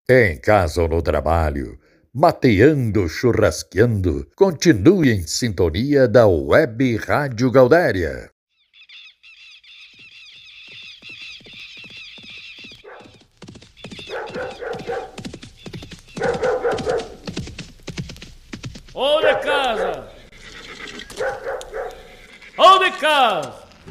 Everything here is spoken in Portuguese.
Em casa ou no trabalho, mateando, churrasqueando, continue em sintonia da Web Rádio Gaudéria. Ô de casa! Ô de casa!